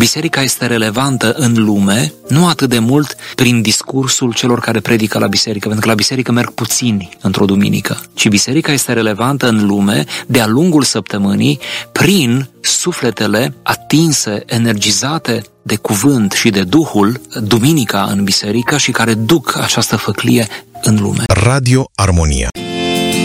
Biserica este relevantă în lume, nu atât de mult prin discursul celor care predică la biserică, pentru că la biserică merg puțini într-o duminică, ci biserica este relevantă în lume de-a lungul săptămânii prin sufletele atinse, energizate de cuvânt și de Duhul duminica în biserică și care duc această făclie în lume. Radio Armonia.